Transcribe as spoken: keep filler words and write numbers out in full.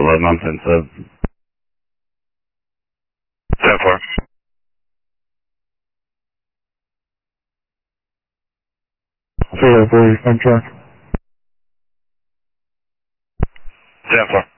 low mountain sub. ten four. three oh four, your contract. ten four.